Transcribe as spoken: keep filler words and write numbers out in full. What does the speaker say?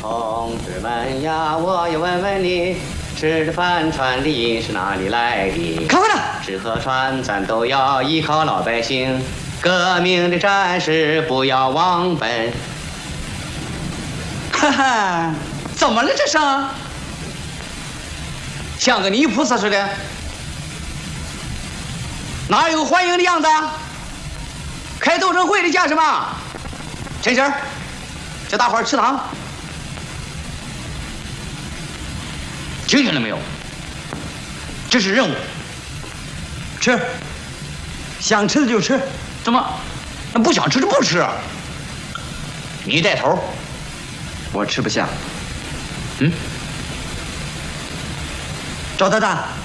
同志们呀，我要问问你，吃的饭穿的衣是哪里来的？ 看看呢， 吃和穿咱都要依靠老百姓，革命的战士不要忘本。 哈哈，怎么了这是？像个泥菩萨似的，哪有个欢迎的样子？开斗争会的干什么？陈婶，叫大伙儿吃糖。听见了没有？这是任务。吃，想吃的就吃。怎么？那不想吃就不吃。你带头。我吃不下。嗯。赵大大，